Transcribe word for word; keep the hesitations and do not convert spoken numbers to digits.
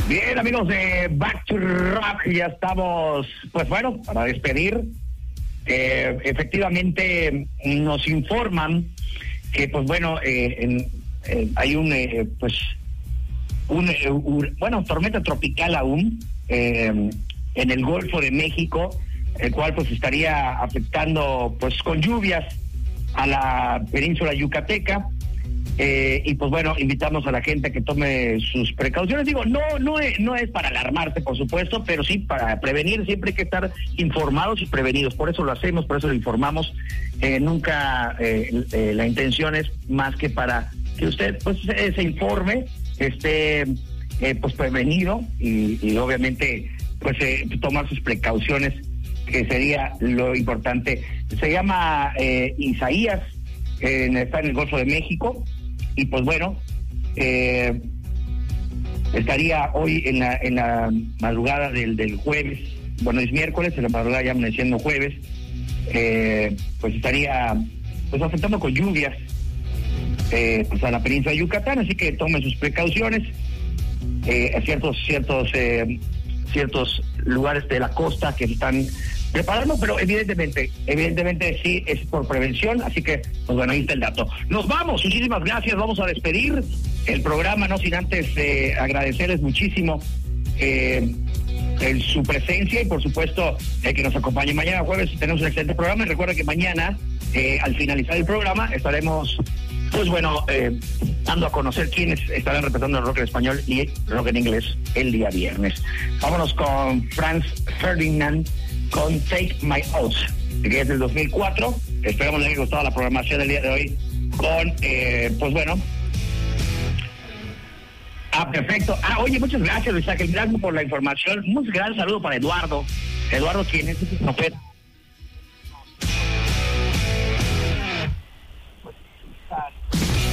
Bien, amigos de Back to Rock, ya estamos, pues bueno, para despedir. Eh, efectivamente, nos informan que, pues bueno, eh, en, eh, hay un, eh, pues, un, eh, un, bueno, tormenta tropical aún eh, en el Golfo de México, el cual pues estaría afectando, pues, con lluvias a la península yucateca. Eh, y pues bueno, invitamos a la gente a que tome sus precauciones. Digo, no no es, no es para alarmarse, por supuesto, pero sí para prevenir. Siempre hay que estar informados y prevenidos. Por eso lo hacemos, por eso lo informamos. Eh, nunca eh, eh, la intención es más que para que usted pues se, se informe, esté eh, pues prevenido y, y obviamente pues eh, tomar sus precauciones, que sería lo importante. Se llama eh, Isaías, eh, está en el Golfo de México. Y pues bueno, eh, estaría hoy en la en la madrugada del, del jueves, bueno, es miércoles, en la madrugada ya amaneciendo jueves, eh, pues estaría pues afectando con lluvias eh, pues a la península de Yucatán, así que tomen sus precauciones. Eh, a ciertos ciertos eh, ciertos lugares de la costa que se están preparando, pero evidentemente, evidentemente sí es por prevención, así que, pues bueno, ahí está el dato. Nos vamos, muchísimas gracias, vamos a despedir el programa, no sin antes eh, agradecerles muchísimo eh, el, su presencia y por supuesto eh, que nos acompañe mañana jueves. Tenemos un excelente programa y recuerda que mañana, eh, al finalizar el programa, estaremos, pues bueno, eh, dando a conocer quiénes estarán representando el rock en español y rock en inglés el día viernes. Vámonos con Franz Ferdinand con Take My Oath, que es del dos mil cuatro. Esperamos les haya gustado la programación del día de hoy con, eh, pues bueno. Ah, perfecto. Ah, oye, muchas gracias, Luis Ángel, gracias por la información. Muchas gracias, saludo para Eduardo. Eduardo, quien es el